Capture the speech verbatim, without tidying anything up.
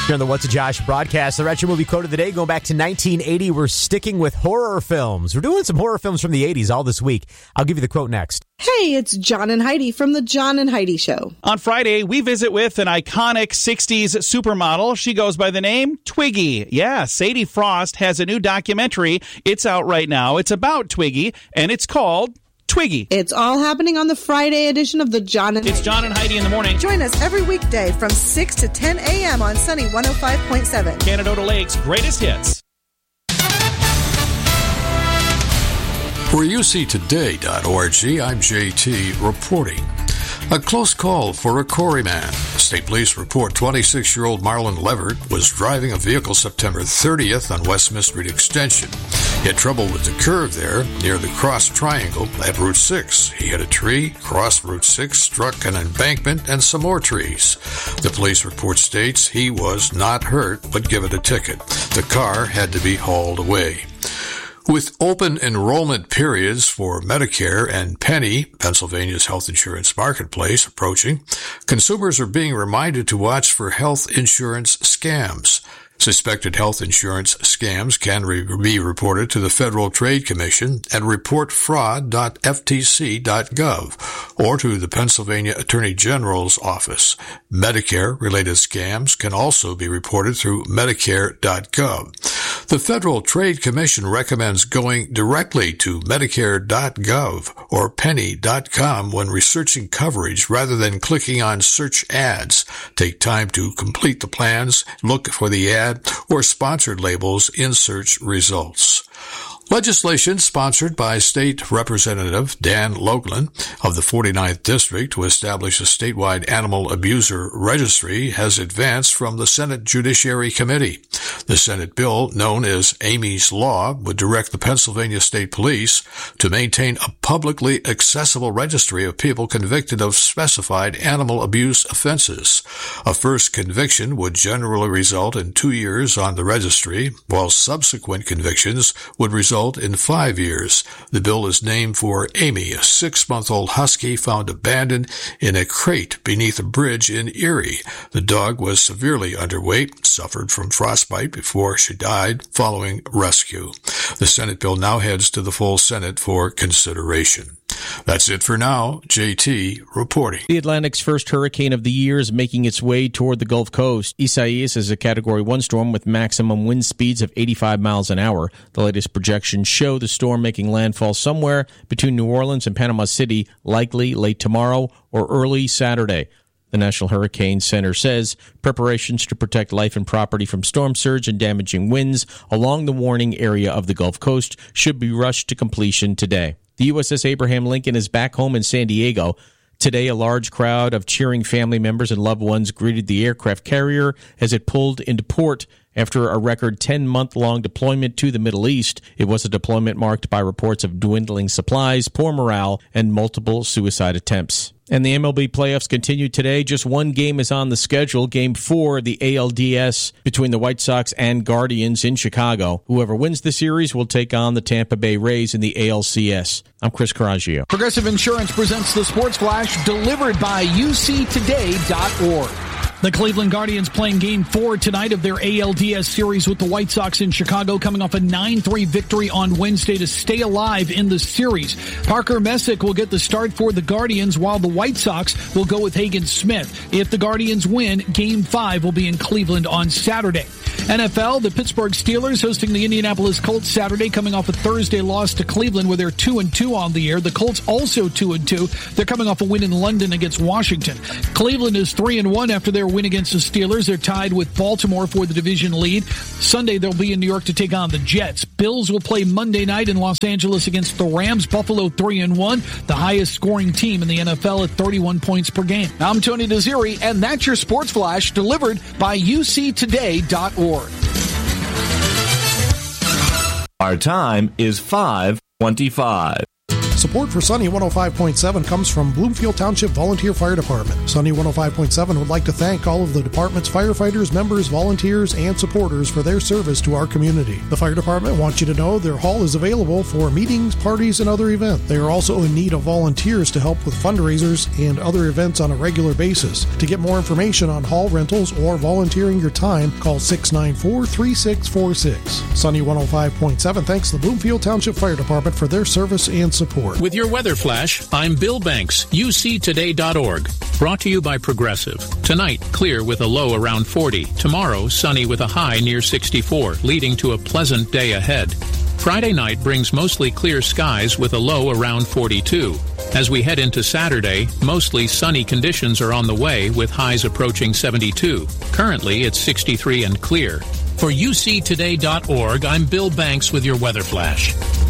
Here on the What's a Josh broadcast, the retro movie quote of the day, going back to nineteen eighty. We're sticking with horror films. We're doing some horror films from the eighties all this week. I'll give you the quote next. Hey, it's John and Heidi from the John and Heidi Show. On Friday, we visit with an iconic sixties supermodel. She goes by the name Twiggy. Yeah, Sadie Frost has a new documentary. It's out right now. It's about Twiggy, and it's called Twiggy. It's all happening on the Friday edition of the John and It's Heidi. John and Heidi in the morning. Join us every weekday from six to ten a.m. on Sunny one oh five point seven. Canada Lake's greatest hits. For U C Today dot org, I'm J T reporting. A close call for a quarryman. State police report twenty-six-year-old Marlon Levert was driving a vehicle September thirtieth on West Miss Street Extension. He had trouble with the curve there near the cross triangle at Route six. He hit a tree, crossed Route six, struck an embankment, and some more trees. The police report states he was not hurt, but given a ticket. The car had to be hauled away. With open enrollment periods for Medicare and Penny, Pennsylvania's health insurance marketplace, approaching, consumers are being reminded to watch for health insurance scams. Suspected health insurance scams can re- be reported to the Federal Trade Commission at report fraud dot f t c dot gov or to the Pennsylvania Attorney General's office. Medicare-related scams can also be reported through medicare dot gov. The Federal Trade Commission recommends going directly to medicare dot gov or penny dot com when researching coverage rather than clicking on search ads. Take time to complete the plans, look for the ad, or sponsored labels in search results. Legislation sponsored by State Representative Dan Loughlin of the forty-ninth District to establish a statewide animal abuser registry has advanced from the Senate Judiciary Committee. The Senate bill, known as Amy's Law, would direct the Pennsylvania State Police to maintain a publicly accessible registry of people convicted of specified animal abuse offenses. A first conviction would generally result in two years on the registry, while subsequent convictions would result in five years. The bill is named for Amy, a six-month-old husky found abandoned in a crate beneath a bridge in Erie. The dog was severely underweight, suffered from frostbite before she died following rescue. The Senate bill now heads to the full Senate for consideration. That's it for now. J T reporting. The Atlantic's first hurricane of the year is making its way toward the Gulf Coast. Isaias is a Category one storm with maximum wind speeds of eighty-five miles an hour. The latest projections show the storm making landfall somewhere between New Orleans and Panama City, likely late tomorrow or early Saturday. The National Hurricane Center says preparations to protect life and property from storm surge and damaging winds along the warning area of the Gulf Coast should be rushed to completion today. The U S S Abraham Lincoln is back home in San Diego. Today, a large crowd of cheering family members and loved ones greeted the aircraft carrier as it pulled into port after a record ten-month-long deployment to the Middle East. It was a deployment marked by reports of dwindling supplies, poor morale, and multiple suicide attempts. And the M L B playoffs continue today. Just one game is on the schedule, Game four of the A L D S between the White Sox and Guardians in Chicago. Whoever wins the series will take on the Tampa Bay Rays in the A L C S. I'm Chris Coraggio. Progressive Insurance presents the Sports Flash, delivered by U C today dot org. The Cleveland Guardians playing Game four tonight of their A L D S series with the White Sox in Chicago, coming off a nine three victory on Wednesday to stay alive in the series. Parker Messick will get the start for the Guardians, while the White Sox will go with Hagen Smith. If the Guardians win, Game five will be in Cleveland on Saturday. N F L, the Pittsburgh Steelers hosting the Indianapolis Colts Saturday, coming off a Thursday loss to Cleveland where they're two and two on the year. The Colts also two and two. They're coming off a win in London against Washington. Cleveland is three and one after their win against the Steelers. They're tied with Baltimore for the division lead. Sunday they'll be in New York to take on the Jets. Bills will play Monday night in Los Angeles against the Rams. Buffalo three and one, the highest scoring team in the N F L at thirty-one points per game. I'm Tony Desiri, and that's your Sports Flash, delivered by U C today dot org. Our time is five twenty-five. Support for Sunny one oh five point seven comes from Bloomfield Township Volunteer Fire Department. Sunny one oh five point seven would like to thank all of the department's firefighters, members, volunteers, and supporters for their service to our community. The fire department wants you to know their hall is available for meetings, parties, and other events. They are also in need of volunteers to help with fundraisers and other events on a regular basis. To get more information on hall rentals or volunteering your time, call six nine four, three six four six. Sunny one oh five point seven thanks the Bloomfield Township Fire Department for their service and support. With your weather flash, I'm Bill Banks, U C today dot org. Brought to you by Progressive. Tonight, clear with a low around forty. Tomorrow, sunny with a high near sixty-four, leading to a pleasant day ahead. Friday night brings mostly clear skies with a low around forty-two. As we head into Saturday, mostly sunny conditions are on the way with highs approaching seventy-two. Currently, it's sixty-three and clear. For U C today dot org, I'm Bill Banks with your weather flash.